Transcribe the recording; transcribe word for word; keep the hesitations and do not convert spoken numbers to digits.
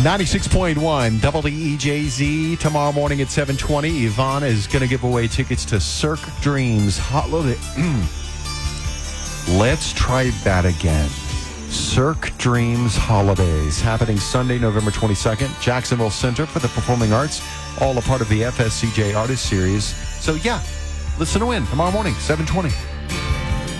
ninety-six point one W E J Z. Tomorrow morning at seven twenty, Yvonne is going to give away tickets to Cirque Dreams. Holiday. Let's try that again. Cirque Dreams Holidays, happening Sunday, November twenty-second, Jacksonville Center for the Performing Arts, all a part of the F S C J Artist Series. So yeah, listen to win tomorrow morning, seven twenty.